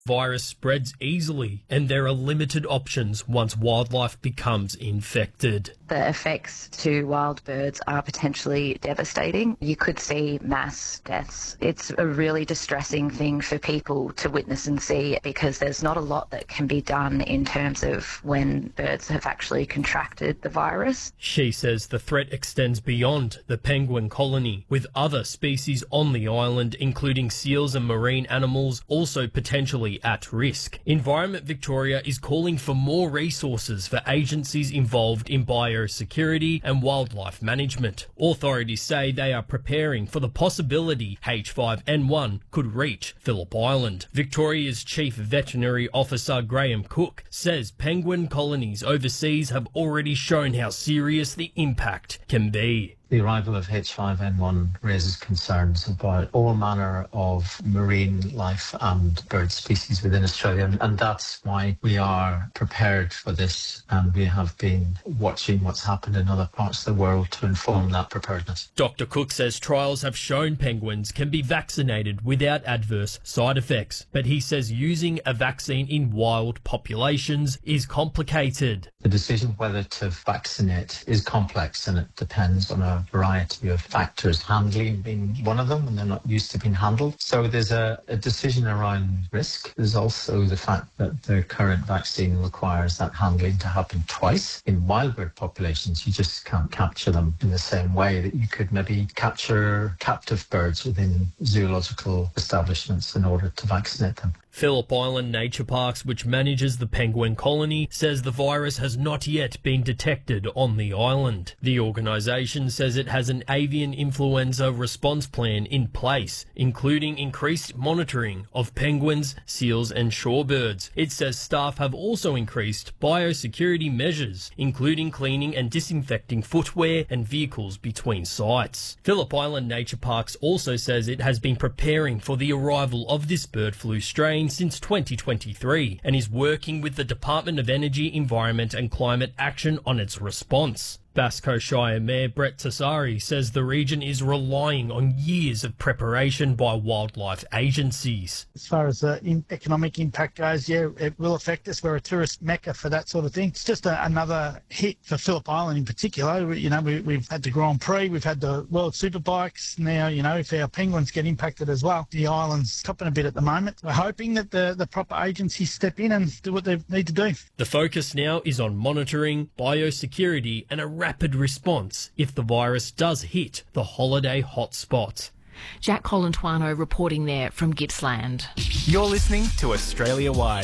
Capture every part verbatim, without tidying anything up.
virus spreads easily and there are limited options once wildlife becomes infected. The effects to wild birds are potentially devastating. You could see mass deaths. It's a really distressing thing for people to witness and see because there's not a lot that can be done in terms of when birds have actually contracted the virus. She says the threat extends beyond the penguin colony, with other species on the island, including seals and marine animals, also potentially at risk. Environment Victoria is calling for more resources for agencies involved in biosecurity and wildlife management. Authorities say they are preparing for the possibility H five N one could reach Phillip Island. Victoria's Chief Veterinary Officer Graham Cook says penguin colonies overseas have already shown how serious the impact can be. The arrival of H five N one raises concerns about all manner of marine life and bird species within Australia, and that's why we are prepared for this, and we have been watching what's happened in other parts of the world to inform that preparedness. Doctor Cook says trials have shown penguins can be vaccinated without adverse side effects, but he says using a vaccine in wild populations is complicated. The decision whether to vaccinate is complex, and it depends on a variety of factors, handling being one of them, and they're not used to being handled. So there's a, a decision around risk. There's also the fact that the current vaccine requires that handling to happen twice. In wild bird populations, you just can't capture them in the same way that you could maybe capture captive birds within zoological establishments in order to vaccinate them. Phillip Island Nature Parks, which manages the penguin colony, says the virus has not yet been detected on the island. The organisation says it has an avian influenza response plan in place, including increased monitoring of penguins, seals and shorebirds. It says staff have also increased biosecurity measures, including cleaning and disinfecting footwear and vehicles between sites. Phillip Island Nature Parks also says it has been preparing for the arrival of this bird flu strain since twenty twenty-three and is working with the Department of Energy, Environment and Climate Action on its response. Basco Shire Mayor Brett Tassari says the region is relying on years of preparation by wildlife agencies. As far as the in economic impact goes, yeah, it will affect us. We're a tourist mecca for that sort of thing. It's just a, another hit for Phillip Island in particular. We, you know, we, we've had the Grand Prix, we've had the World Superbikes. Now, you know, if our penguins get impacted as well, the island's topping a bit at the moment. We're hoping that the, the proper agencies step in and do what they need to do. The focus now is on monitoring, biosecurity and a rapid response if the virus does hit the holiday hotspot. Jack Colantuano reporting there from Gippsland. You're listening to Australia Wide.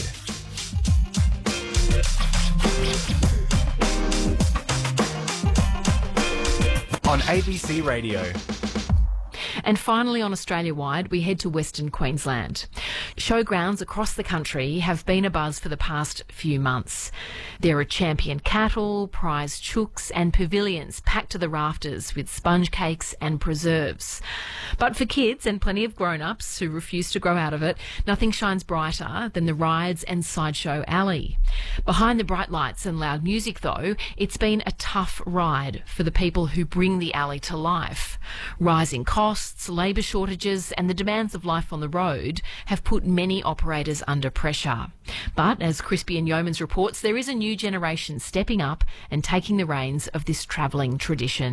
On A B C Radio. And finally on Australia-wide, we head to Western Queensland. Showgrounds across the country have been abuzz for the past few months. There are champion cattle, prize chooks and pavilions packed to the rafters with sponge cakes and preserves. But for kids and plenty of grown-ups who refuse to grow out of it, nothing shines brighter than the rides and sideshow alley. Behind the bright lights and loud music, though, it's been a tough ride for the people who bring the alley to life. Rising costs, labour shortages and the demands of life on the road have put many operators under pressure. But as Crispy and Yeomans reports, there is a new generation stepping up and taking the reins of this travelling tradition.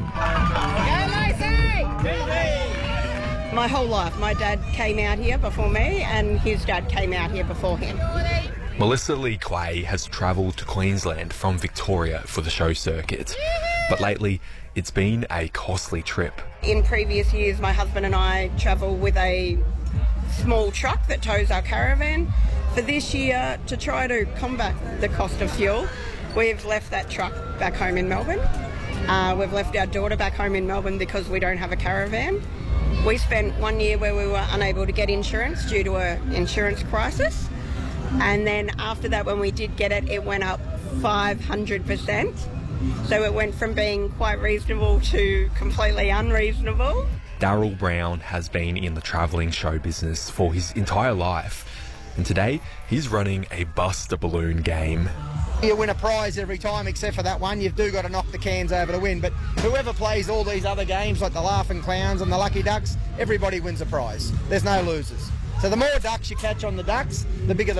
My whole life, my dad came out here before me and his dad came out here before him. Melissa Lee Clay has travelled to Queensland from Victoria for the show circuit, but lately it's been a costly trip. In previous years, my husband and I travel with a small truck that tows our caravan. For this year, to try to combat the cost of fuel, we've left that truck back home in Melbourne. Uh, we've left our daughter back home in Melbourne because we don't have a caravan. We spent one year where we were unable to get insurance due to an insurance crisis. And then after that, when we did get it, it went up five hundred percent. So it went from being quite reasonable to completely unreasonable. Daryl Brown has been in the travelling show business for his entire life, and today he's running a bust-a-balloon game. You win a prize every time except for that one. You've do got to knock the cans over to win, but whoever plays all these other games like the Laughing Clowns and the Lucky Ducks, everybody wins a prize. There's no losers. So the more ducks you catch on the ducks, the bigger the